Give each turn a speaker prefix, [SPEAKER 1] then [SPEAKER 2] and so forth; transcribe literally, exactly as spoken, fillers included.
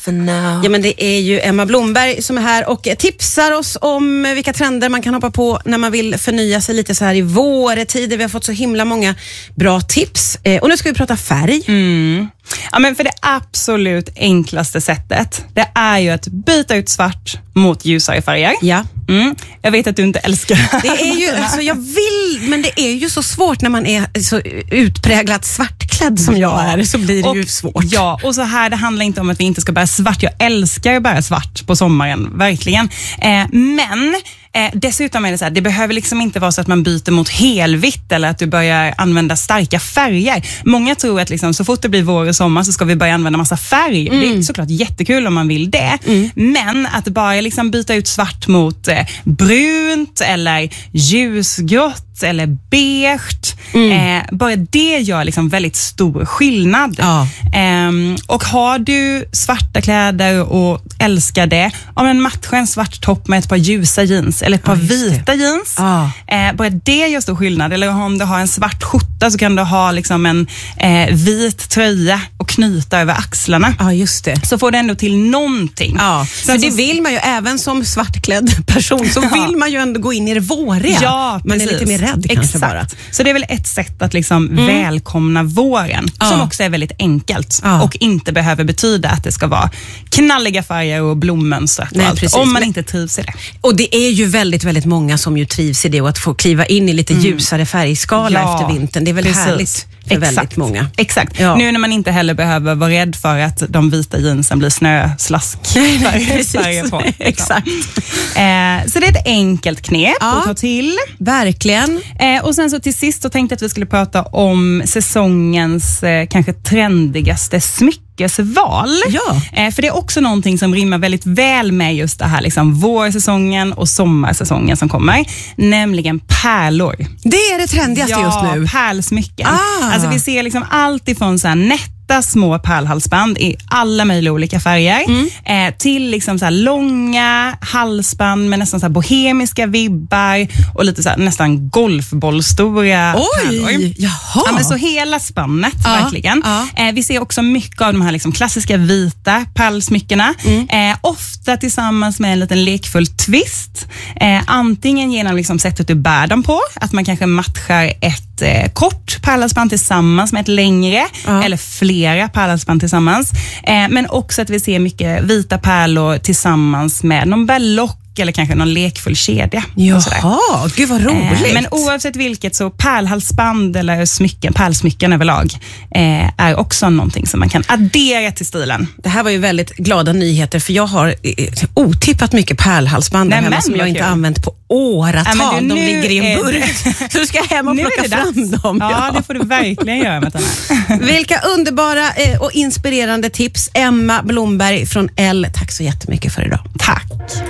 [SPEAKER 1] Ja, men det är ju Emma Blomberg som är här och tipsar oss om vilka trender man kan hoppa på när man vill förnya sig lite så här i våretider. Vi har fått så himla många bra tips. Eh, och nu ska vi prata färg.
[SPEAKER 2] Mm. Ja, men för det absolut enklaste sättet, det är ju att byta ut svart mot ljusare färger.
[SPEAKER 1] Ja.
[SPEAKER 2] Mm. Jag vet att du inte älskar
[SPEAKER 1] det. Är ju, alltså jag vill, men det är ju så svårt när man är så utpräglat svartklädd som jag är, så blir det
[SPEAKER 2] och,
[SPEAKER 1] ju svårt.
[SPEAKER 2] Ja, och så här, det handlar inte om att vi inte ska bära svart. Jag älskar att bära svart på sommaren, verkligen. Eh, men Eh, dessutom är det så här, det behöver liksom inte vara så att man byter mot helvitt eller att du börjar använda starka färger. Många tror att liksom, så fort det blir vår och sommar så ska vi börja använda massa färg. Mm. Det är såklart jättekul om man vill det. Mm. Men att bara liksom byta ut svart mot eh, brunt eller ljusgrått eller beige. Mm. Eh, bara det gör liksom väldigt stor skillnad. Ja. Eh, och har du svarta kläder och älskar det, om en matcha en svart topp med ett par ljusa jeans eller ett par ja, vita jeans. Ja. Eh, bara det gör stor skillnad. Eller om du har en svart skjorta så kan du ha liksom en eh, vit tröja och knyta över axlarna.
[SPEAKER 1] Ja, just det.
[SPEAKER 2] Så får du ändå till någonting.
[SPEAKER 1] Ja, för det vill man ju även som svartklädd person, så ja. vill man ju ändå gå in i det våriga.
[SPEAKER 2] Ja,
[SPEAKER 1] man är lite mer rädd kanske.
[SPEAKER 2] Exakt.
[SPEAKER 1] Bara.
[SPEAKER 2] Så det är väl ett sätt att liksom mm. välkomna våren, ja. som också är väldigt enkelt ja. och inte behöver betyda att det ska vara knalliga färger och blommönster och allt, precis. Om man inte trivs i det.
[SPEAKER 1] Och det är ju väldigt, väldigt många som ju trivs i det, och att få kliva in i lite mm. ljusare färgskala ja. efter vintern, det är väl precis. härligt för Exakt. väldigt många.
[SPEAKER 2] Exakt. Ja. Nu när man inte heller behöver vara rädd för att de vita jeansen blir snöslask.
[SPEAKER 1] Nej, på. Exakt.
[SPEAKER 2] Eh, så det är ett enkelt knep ja. att ta till.
[SPEAKER 1] Verkligen.
[SPEAKER 2] Eh, och sen så till sist så tänkte jag att vi skulle prata om säsongens eh, kanske trendigaste smyckesval. Ja. Eh, för det är också någonting som rimmar väldigt väl med just det här liksom vårsäsongen och sommarsäsongen som kommer. Nämligen pärlor.
[SPEAKER 1] Det är det trendigaste
[SPEAKER 2] ja,
[SPEAKER 1] just nu.
[SPEAKER 2] Pärlsmycken.
[SPEAKER 1] Ah.
[SPEAKER 2] Alltså vi ser liksom allt ifrån så här nätta små pärlhalsband i alla möjliga olika färger mm. eh, till liksom så här långa halsband med nästan så här bohemiska vibbar och lite så här nästan golfbollstora pärlor.
[SPEAKER 1] Oj, jaha.
[SPEAKER 2] Ja, men så hela spannet
[SPEAKER 1] ja,
[SPEAKER 2] verkligen.
[SPEAKER 1] Ja.
[SPEAKER 2] Eh, vi ser också mycket av de här liksom klassiska vita pärlsmyckena. Mm. Eh, ofta tillsammans med en liten lekfull twist. Eh, antingen genom liksom sättet du bär dem på. Att man kanske matchar ett eh, kort pärlhalsband tillsammans med ett längre ja. eller flera pärlhalsband tillsammans. Eh, men också att vi ser mycket vita pärlor tillsammans med någon berlock eller kanske någon lekfull kedja.
[SPEAKER 1] Jaha, gud vad roligt.
[SPEAKER 2] Eh, men oavsett vilket så pärlhalsband eller smycken, pärlsmycken överlag eh, är också någonting som man kan addera till stilen.
[SPEAKER 1] Det här var ju väldigt glada nyheter, för jag har eh, otippat mycket pärlhalsband Nej, hemma som jag inte har använt på åratal. Ja, du, de ligger i en burk. Så du ska hem och plocka fram dem.
[SPEAKER 2] Ja, ja, det får du verkligen göra med den här.
[SPEAKER 1] Vilka underbara eh, och inspirerande tips. Emma Blomberg från L. Tack så jättemycket för idag.
[SPEAKER 2] Tack.